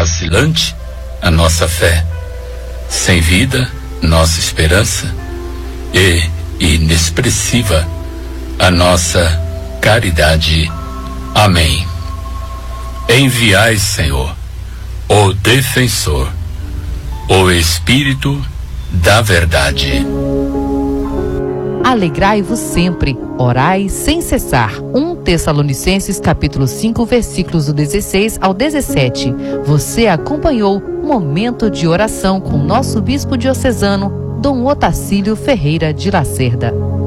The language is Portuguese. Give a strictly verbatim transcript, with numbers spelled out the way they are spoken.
vacilante a nossa fé, sem vida nossa esperança e inexpressiva a nossa caridade. Amém. Enviai, Senhor, o defensor, o Espírito da verdade. Alegrai-vos sempre, orai sem cessar. um Tessalonicenses capítulo cinco, versículos do dezesseis ao dezessete. Você acompanhou Momento de Oração com nosso bispo diocesano, Dom Otacílio Ferreira de Lacerda.